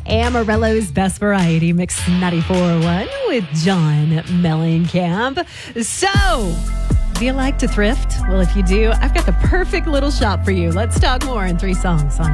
Amarillo's Best Variety Mix 94.1 with John Mellencamp. So, do you like to thrift? Well, if you do, I've got the perfect little shop for you. Let's talk more in 3 songs on